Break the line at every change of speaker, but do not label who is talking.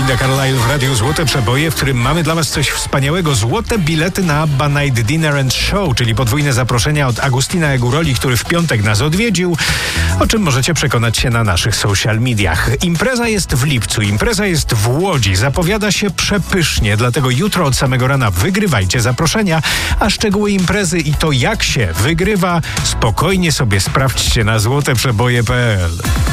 Linda Carlisle w Radiu Złote Przeboje, w którym mamy dla Was coś wspaniałego. Złote bilety na ABBA Night Dinner and Show, czyli podwójne zaproszenia od Agustina Eguroli, który w piątek nas odwiedził, o czym możecie przekonać się na naszych social mediach. Impreza jest w lipcu, impreza jest w Łodzi, zapowiada się przepysznie, dlatego jutro od samego rana wygrywajcie zaproszenia, a szczegóły imprezy i to jak się wygrywa, spokojnie sobie sprawdźcie na złoteprzeboje.pl.